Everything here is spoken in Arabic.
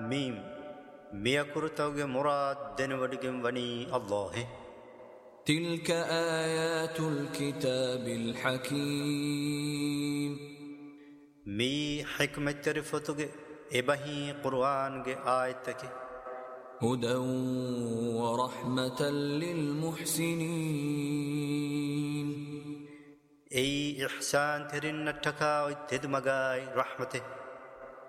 ميم ميكرتوغ مراد دنودغم وني الله تلك آيات الكتاب الحكيم مي حكمة ترفتوغ إبهي قرآن آيتك هدى ورحمة للمحسنين أي إحسان ترين التكاوي تدمغاي رحمته